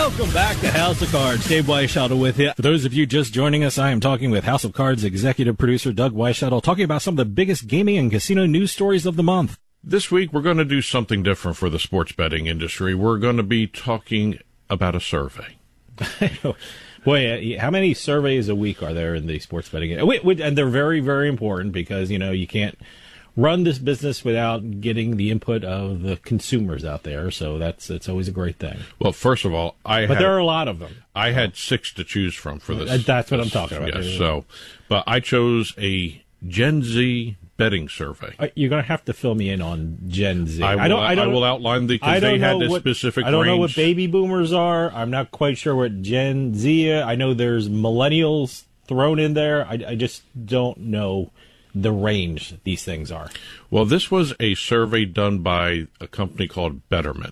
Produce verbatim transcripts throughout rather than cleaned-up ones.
Welcome back to House of Cards. Dave Weishuttle with you. For those of you just joining us, I am talking with House of Cards executive producer Doug Weishuttle, talking about some of the biggest gaming and casino news stories of the month. This week, we're going to do something different for the sports betting industry. We're going to be talking about a survey. Boy, how many surveys a week are there in the sports betting? And they're very, very important because, you know, you can't run this business without getting the input of the consumers out there. So that's it's always a great thing. Well, first of all, I but had, there are a lot of them. I had six to choose from for this. That's what this, I'm talking about. Yes, so, but I chose a Gen Z betting survey. You're going to have to fill me in on Gen Z. I will, I don't, I don't, I will outline the, because they had this what, specific I don't range. know what baby boomers are. I'm not quite sure what Gen Z is. I know there's millennials thrown in there. I, I just don't know the range these things are. Well, this was a survey done by a company called Betterment.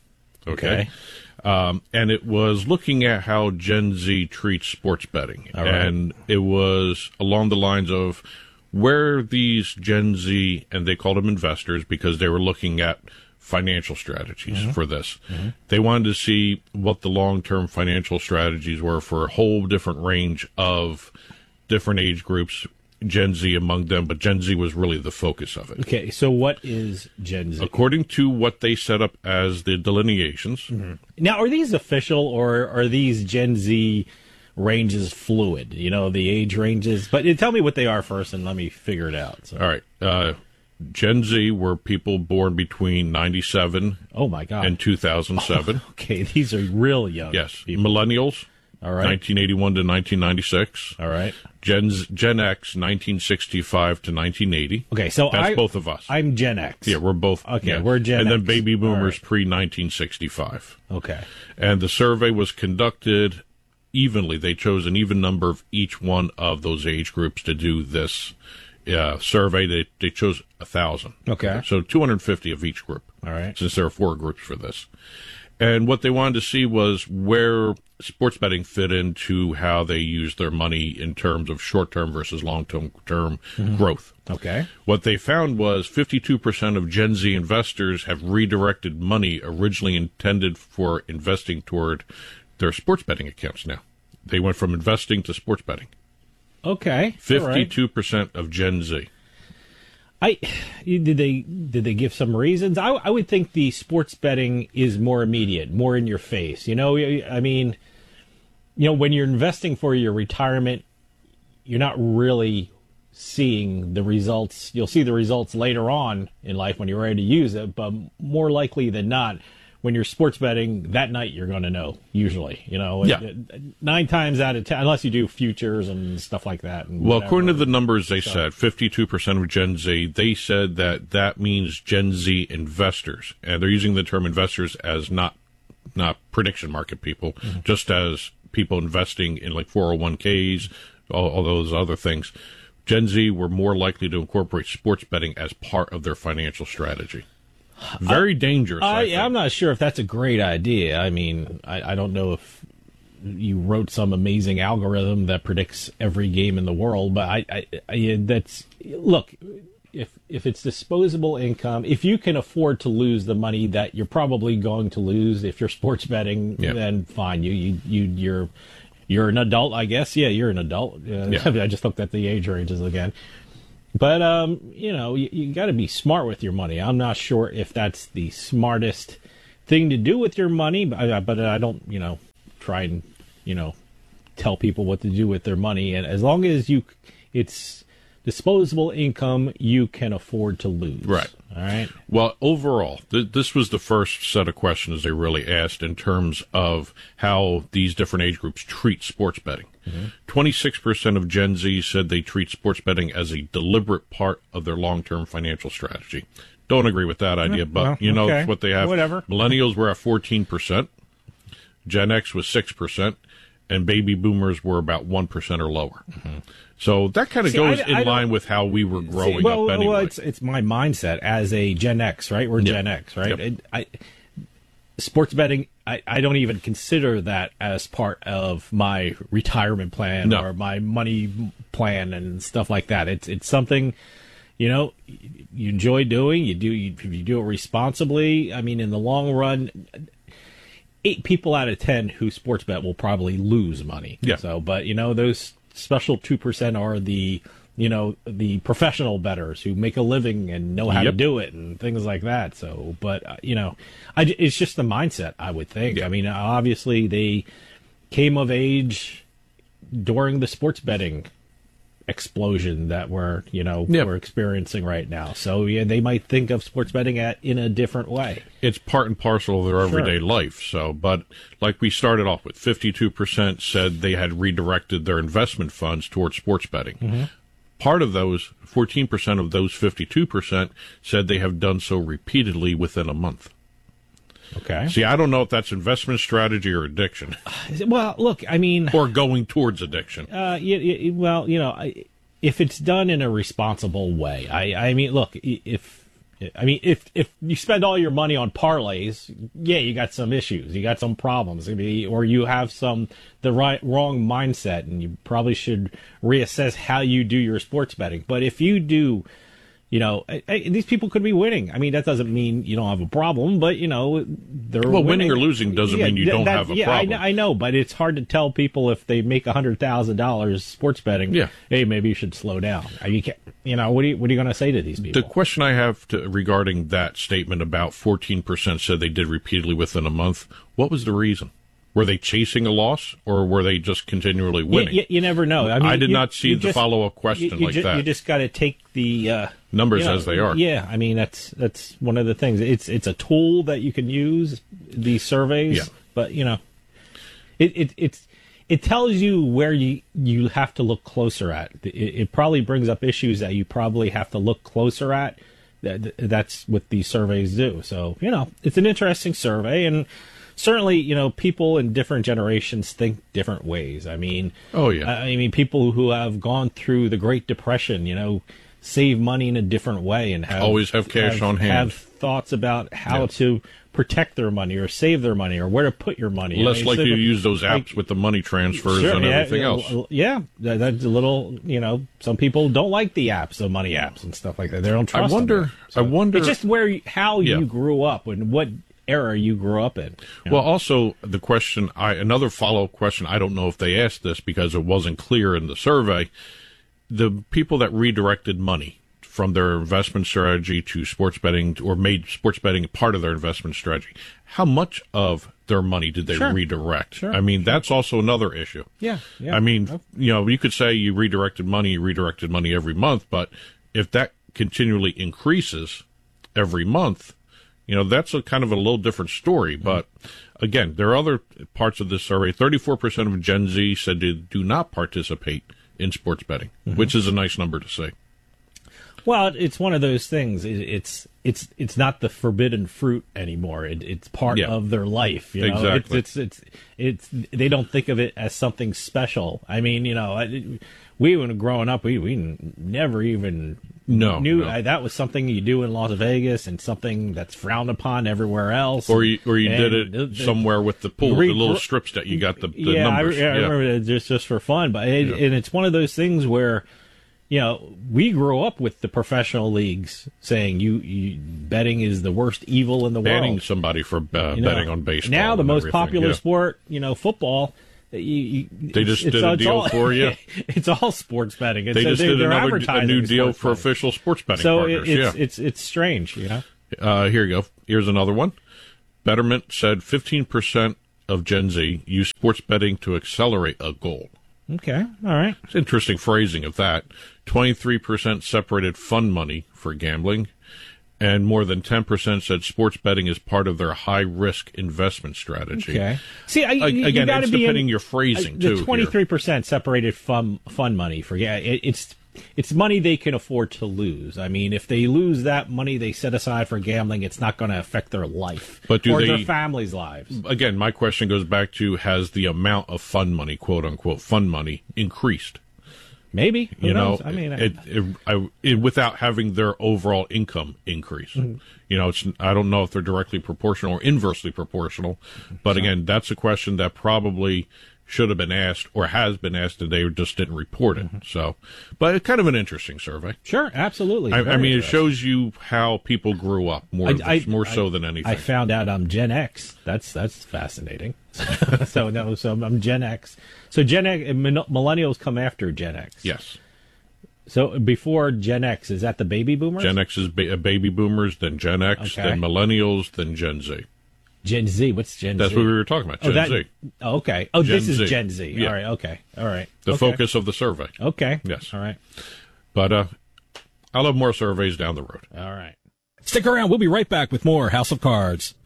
Okay. okay. Um, and it was looking at how Gen Z treats sports betting. All right. And it was along the lines of where these Gen Z, and they called them investors because they were looking at financial strategies mm-hmm. for this. Mm-hmm. They wanted to see what the long-term financial strategies were for a whole different range of different age groups, Gen Z among them, but Gen Z was really the focus of it. Okay, so what is Gen Z? According to what they set up as the delineations. Mm-hmm. Now, are these official, or are these Gen Z ranges fluid? You know, the age ranges? But tell me what they are first, and let me figure it out. So. All right. Uh, Gen Z were people born between ninety-seven oh my God. and two thousand seven. Oh, okay, these are real young Yes. people. Millennials. All right. nineteen eighty-one to nineteen ninety-six. All right. Gen Gen X, nineteen sixty-five to nineteen eighty. Okay, so that's I, both of us. I'm Gen X. Yeah, we're both. Okay, yeah. we're Gen and X. And then baby boomers right. pre nineteen sixty-five. Okay. And the survey was conducted evenly. They chose an even number of each one of those age groups to do this uh, survey. They they chose a thousand. Okay. So two hundred fifty of each group. All right. Since there are four groups for this. And what they wanted to see was where sports betting fit into how they use their money in terms of short-term versus long-term term mm-hmm. growth. Okay. What they found was fifty-two percent of Gen Z investors have redirected money originally intended for investing toward their sports betting accounts now. They went from investing to sports betting. Okay. fifty-two percent of Gen Z. I did they did they give some reasons? I, I would think the sports betting is more immediate, more in your face. You know, I mean, you know, when you're investing for your retirement, you're not really seeing the results. You'll see the results later on in life when you're ready to use it, but more likely than not, when you're sports betting that night, you're going to know, usually, you know, yeah. nine times out of ten, unless you do futures and stuff like that. And well, whatever. according to the numbers they so. said, fifty-two percent of Gen Z, they said that that means Gen Z investors. And they're using the term investors as not, not prediction market people, mm-hmm. just as people investing in like four oh one k's, all, all those other things. Gen Z were more likely to incorporate sports betting as part of their financial strategy. Very I, dangerous. I, I I'm not sure if that's a great idea. I mean, I, I don't know if you wrote some amazing algorithm that predicts every game in the world, but I, I, I that's look. If if it's disposable income, if you can afford to lose the money that you're probably going to lose if you're sports betting, yeah. then fine. You you you you're you're an adult, I guess. Yeah, you're an adult. Uh, yeah. I just looked at the age ranges again. But, um, you know, you, you got to be smart with your money. I'm not sure if that's the smartest thing to do with your money, but I, but I don't, you know, try and, you know, tell people what to do with their money. And as long as you, it's disposable income, you can afford to lose. Right. All right. Well, overall, th- this was the first set of questions they really asked in terms of how these different age groups treat sports betting. Mm-hmm. twenty-six percent of Gen Z said they treat sports betting as a deliberate part of their long-term financial strategy. Don't agree with that idea, but well, you know okay. what they have. Whatever. Millennials were at fourteen percent. Gen X was six percent. And baby boomers were about one percent or lower. Mm-hmm. So that kind of goes I, in I line with how we were growing see, well, up anyway. Well, it's, it's my mindset as a Gen X, right? We're yep. Gen X, right? Yep. It, I, sports betting, I, I don't even consider that as part of my retirement plan no. or my money plan and stuff like that. It's it's something, you know, you enjoy doing. You do you, you do it responsibly. I mean, in the long run, eight people out of ten who sports bet will probably lose money. Yeah. So, but you know, those special two percent are the, you know, the professional bettors who make a living and know how Yep. to do it and things like that. So, but uh, you know, I, it's just the mindset, I would think. Yeah. I mean, obviously they came of age during the sports betting explosion that we're, you know, Yep. we're experiencing right now. So yeah, they might think of sports betting at in a different way. It's part and parcel of their everyday Sure. life. So, but like we started off with, fifty-two percent said they had redirected their investment funds towards sports betting. Mm-hmm. Part of those, fourteen percent of those fifty-two percent said they have done so repeatedly within a month. Okay. See, I don't know if that's investment strategy or addiction, Well, look, I mean, or going towards addiction. Uh, y y well, you know, I, if it's done in a responsible way, I, I mean, look, i- if, I mean, if if you spend all your money on parlays, yeah, you got some issues, you got some problems, I mean, or you have some the right wrong mindset, and you probably should reassess how you do your sports betting. But if you do, you know, I, I, these people could be winning. I mean, that doesn't mean you don't have a problem, but you know, they're Well, winning, winning or losing doesn't mean you th- don't that- have a yeah, problem. I, kn- I know, but it's hard to tell people if they make a hundred thousand dollars sports betting. Yeah. Hey, maybe you should slow down. I mean, you can't, you know, what are you what are you going to say to these people? The question I have to, regarding that statement about fourteen percent said they did repeatedly within a month, what was the reason? Were they chasing a loss, or were they just continually you, winning? you, you never know. I mean, I did you- not see you the just- follow-up you- question you like ju- that. You just got to take the uh, Numbers you know, as they are. Yeah, I mean that's that's one of the things. It's it's a tool that you can use, these surveys. Yeah. But you know, it it it's it tells you where you you have to look closer at. It, it probably brings up issues that you probably have to look closer at. That that's what these surveys do. So you know, it's an interesting survey, and certainly you know people in different generations think different ways. I mean, Oh, yeah. I I mean people who have gone through the Great Depression, you know, save money in a different way and have Always have cash on hand. Have thoughts about how Yeah. to protect their money or save their money or where to put your money. Less I mean, likely so to use those apps like- with the money transfers Sure, and yeah, everything yeah, else. well, Yeah, that, that's a little. You know, some people don't like the apps, the money apps and stuff like that. They don't trust. them. wonder- I wonder- It's just where you, how Yeah. you grew up and what era you grew up in. you know? Well, also the question, I another follow-up question. I don't know if they asked this because it wasn't clear in the survey. The people that redirected money from their investment strategy to sports betting, or made sports betting part of their investment strategy, how much of their money did they Sure. redirect? Sure. I mean, that's also another issue. Yeah, yeah. I mean, you know, you could say you redirected money, you redirected money every month, but if that continually increases every month, you know, that's a kind of a little different story. But again, there are other parts of this survey. thirty-four percent of Gen Z said they do not participate in sports betting, which is a nice number to say. Well, it's one of those things. It, it's it's it's not the forbidden fruit anymore. It, it's part Yeah. of their life. You know? Exactly. It's, it's it's it's they don't think of it as something special. I mean, you know, I- we when growing up, we we never even No, knew no. uh, that was something you do in Las Vegas and something that's frowned upon everywhere else. Or you, or you did And it the- the- somewhere with the pool, re- the little re- strips that you got the, the yeah, numbers. I, yeah, I remember that just just for fun. But it, Yeah. and it's one of those things where, you know, we grew up with the professional leagues saying you, you betting is the worst evil in the Banning world. somebody for uh, You know, betting on baseball. Now the and most everything, popular yeah. sport, you know, football. You, you, They just it's- did a it's deal all- for you. It's all sports betting. It's, They just they're, did they're another a advertising new deal sports for betting. official sports betting So partners. it, it's yeah. it's it's strange, you know. Uh, here you go. Here's another one. Betterment said fifteen percent of Gen Z use sports betting to accelerate a goal. Okay, all right. It's interesting phrasing of that. twenty-three percent separated fun money for gambling, and more than ten percent said sports betting is part of their high-risk investment strategy. Okay. See, I, A- you, Again, you gotta it's be depending in, your phrasing, uh, too. The here. twenty-three percent separated fun fun money for yeah, it, it's it's money they can afford to lose. I mean, if they lose that money they set aside for gambling, it's not going to affect their life But do or they- their family's lives. Again, my question goes back to, has the amount of fun money, quote-unquote fun money, increased? Maybe Who you know, knows? I mean, I- it, it, I, it, without having their overall income increase. Mm-hmm. You know, it's I don't know if they're directly proportional or inversely proportional, but again, that's a question that probably should have been asked or has been asked, and they just didn't report it. Mm-hmm. So, but it's kind of an interesting survey. Sure, absolutely. I, I mean, it shows you how people grew up more I, I, more so I, than anything. I found out I'm Gen X. That's that's fascinating. so no, so I'm Gen X. So Gen X, millennials come after Gen X. Yes. So before Gen X, is that the baby boomers? Gen X is ba- baby boomers, then Gen X, okay. then millennials, then Gen Z. Gen Z. What's Gen That's Z? That's what we were talking about. Gen oh, that, Z. Oh, okay. Oh, Gen this is Z. Gen Z. Yeah. All right. Okay. All right. The okay. focus of the survey. Okay. Yes. All right. But uh, I'll have more surveys down the road. All right. Stick around. We'll be right back with more House of Cards.